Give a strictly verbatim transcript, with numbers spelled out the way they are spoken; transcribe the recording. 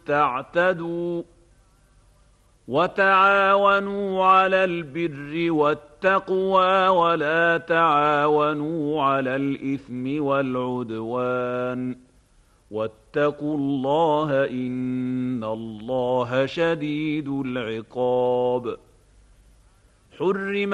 تعتدوا وتعاونوا على البر والتقوى ولا تعاونوا على الإثم والعدوان واتقوا الله إن الله شديد العقاب. حرم